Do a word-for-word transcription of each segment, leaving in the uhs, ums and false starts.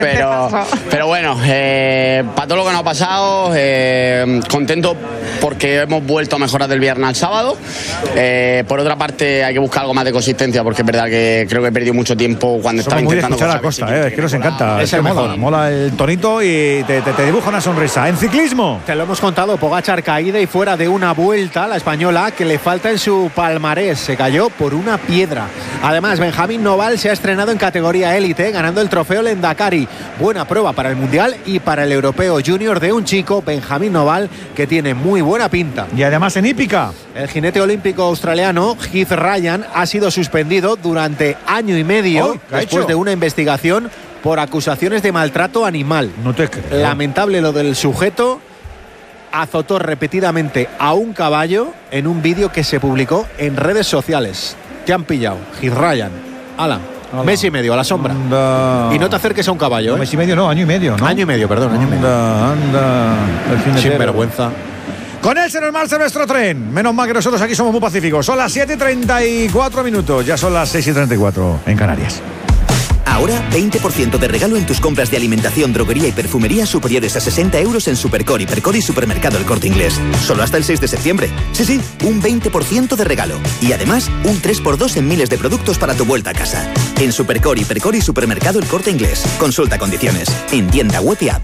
Pero, pero bueno, eh, para todo lo que nos ha pasado, eh, contento porque hemos vuelto a mejorar del viernes al sábado. Eh, por otra parte, hay que buscar algo más de consistencia, porque es verdad que creo que he perdido mucho tiempo cuando estaba intentando. Somos muy de escuchar a Costa, eh, es que nos encanta. Es el mola, mejor. mola el tonito y te, te, te dibuja una sonrisa. En ciclismo. Te lo hemos contado, Pogačar caída y fuera de una vuelta, la española, que le falta en su palmarés. Se cayó por una piedra. Además, Benjamín Noval se ha estrenado en categoría élite, ganando el trofeo Lendakari. Buena prueba para el Mundial y para el Europeo Junior de un chico, Benjamín Noval, que tiene muy buena pinta. Y además en hípica. El jinete olímpico australiano, Heath Ryan, ha sido suspendido durante año y medio Oh, ¿qué ha después hecho? de una investigación por acusaciones de maltrato animal. No te creo. Lamentable lo del sujeto. Azotó repetidamente a un caballo en un vídeo que se publicó en redes sociales. Te han pillado, Heath Ryan. Alan, Ala. mes y medio a la sombra. Anda. Y no te acerques a un caballo, No, ¿eh? mes y medio, no, año y medio, ¿no? Año y medio, perdón, año y medio. Anda, anda. El fin de Sin semana. vergüenza. Con él se nos marcha nuestro tren. Menos mal que nosotros aquí somos muy pacíficos. Son las siete y treinta y cuatro minutos. Ya son las seis y treinta y cuatro en Canarias. Ahora, veinte por ciento de regalo en tus compras de alimentación, droguería y perfumería superiores a sesenta euros en Supercore, Hipercore y Supermercado El Corte Inglés. Solo hasta el seis de septiembre. Sí, sí, un veinte por ciento de regalo. Y además, un tres por dos en miles de productos para tu vuelta a casa. En Supercore, Hipercore y Supermercado El Corte Inglés. Consulta condiciones. En tienda web y app.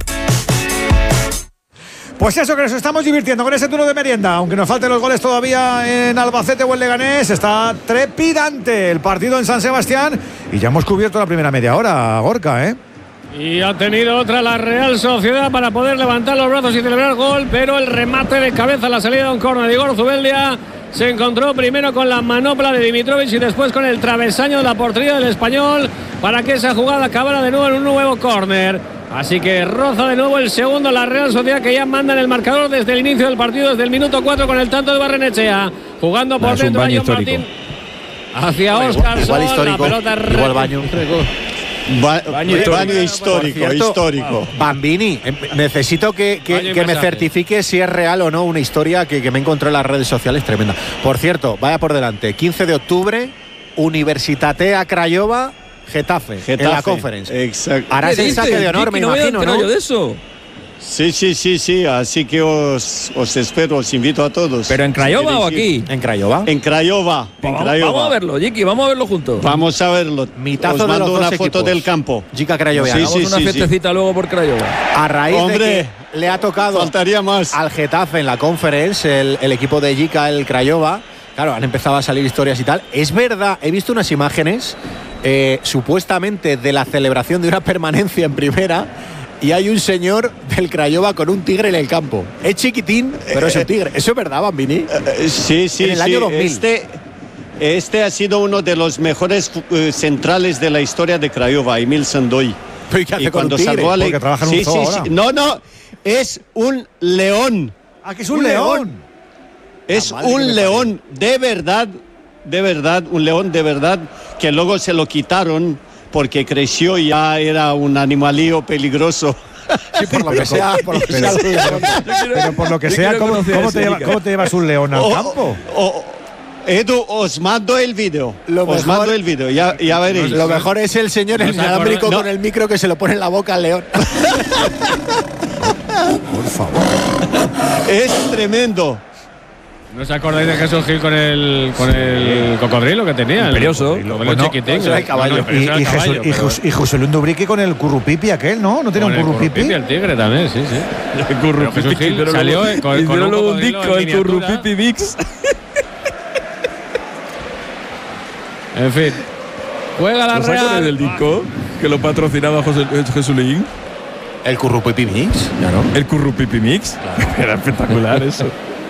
Pues eso, que nos estamos divirtiendo con ese turno de merienda. Aunque nos falten los goles todavía en Albacete o en Leganés, está trepidante el partido en San Sebastián. Y ya hemos cubierto la primera media hora, Gorka, ¿eh? Y ha tenido otra la Real Sociedad para poder levantar los brazos y celebrar gol, pero el remate de cabeza a la salida de un córner de Igor Zubeldia se encontró primero con la manopla de Dimitrovic y después con el travesaño de la portería del Español para que esa jugada acabara de nuevo en un nuevo córner. Así que roza de nuevo el segundo la Real Sociedad, que ya manda en el marcador desde el inicio del partido, desde el minuto cuatro, con el tanto de Barrenechea. Jugando por Es un dentro a baño John histórico. Martín hacia Igual- Óscar igual Sol, histórico, la pelota igual baño. Ba Baño baño histórico. histórico, Por cierto, histórico. Bambini, eh, necesito que, que- Baño y que me masaje. certifique si es real o no una historia que, que me encontré en las redes sociales tremenda. Por cierto, vaya por delante, quince de octubre, Universitatea Craiova, Getafe, en la Getafe, conference. exacto. Harás ¿Qué el saque dices, de honor, Vicky? me No me había imagino, enterado ¿no? yo de eso. Sí, sí, sí, sí. Así que os, os espero, os invito a todos. ¿Pero en Craiova Si o queréis ir. aquí? En Craiova. En Craiova. En Vamos, Craiova. vamos a verlo, Jiki, vamos a verlo juntos. Vamos a verlo. Mitazo os de mando los dos una foto equipos. del campo. Gica Craioveana. Sí, Hagamos sí, una sí, sí. fiestecita luego por Craiova. A raíz Hombre, de que le ha tocado Faltaría más. al Getafe en la conference, el, el equipo de Gica, el Craiova. Claro, han empezado a salir historias y tal. Es verdad, he visto unas imágenes eh, supuestamente de la celebración de una permanencia en primera, y hay un señor del Craiova con un tigre en el campo. Es chiquitín, pero es un tigre. ¿Eso es verdad, Bambini? Eh, Sí, sí, En el sí. año dos mil. Este, este ha sido uno de los mejores eh, centrales de la historia de Craiova, Emil Sandoy. ¿Pero qué hace Y con un cuando tigre? salvó a Porque trabaja en un sí, zoo sí, ahora. sí. No, no. Es un león. Ah, que es un, Un león. león. Es madre que un me león de verdad, de verdad, un león de verdad, que luego se lo quitaron porque creció y ya era un animalillo peligroso. Sí, por lo que sea, por lo que Pero, sea. pero- pero por lo que Yo sea, quiero ¿cómo, conocer cómo ese, te lleva- Erika. cómo te llevas un león al O- campo? o- Edu, os mando el vídeo. Lo Os mejor- mando el vídeo, ya, ya veréis. Lo mejor es el señor en No se acuerda- inalámbrico no. con el micro que se lo pone en la boca al león. Por favor. Es tremendo. ¿No os acordáis de Jesús Gil con el, con el cocodrilo que tenía? Imperioso. El cocodrilo Bueno, chiquitín. eso era el caballo. Y, pero eso era y el caballo, Jesús- y pero- José- y José Luis Dubrique con el currupipi aquel, ¿no? ¿No tiene con un el currupipi? currupipi, el tigre también, sí, sí. Pero Jesús Gil Hicieron salió luego- eh, con, con hicieron un luego un cocodrilo disco, en el miniatura. Currupipi Mix. En fin. Juega la ¿Lo sacan Real. del disco? Que lo patrocinaba José eh, Jesulín. El Currupipi Mix, ya no. El Currupipi Mix. Era espectacular eso.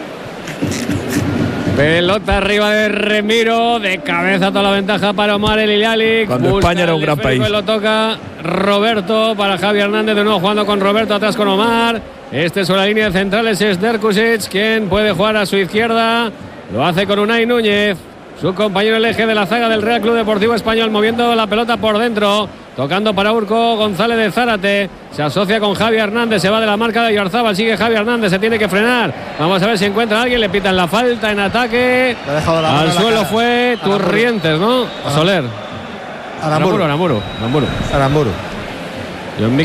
Pelota arriba de Remiro, de cabeza toda la ventaja para Omar El Hilali. Cuando Busca España era un el gran esférico país. y lo toca Roberto para Javi Hernández, de nuevo jugando con Roberto, atrás con Omar. Este sobre la línea de centrales es Derkusic, quien puede jugar a su izquierda. Lo hace con Unai Núñez, su compañero el eje de la zaga del Real Club Deportivo Español, moviendo la pelota por dentro, tocando para Urco González de Zárate, se asocia con Javi Hernández, se va de la marca de Yarzábal, sigue Javi Hernández, se tiene que frenar, vamos a ver si encuentra a alguien, le pitan la falta en ataque, Le ha dejado la mano al en la suelo cara. fue Aramburu. Turrientes, ¿no? A Soler. Aramburu. Aramburu, Aramburu. Aramburu. John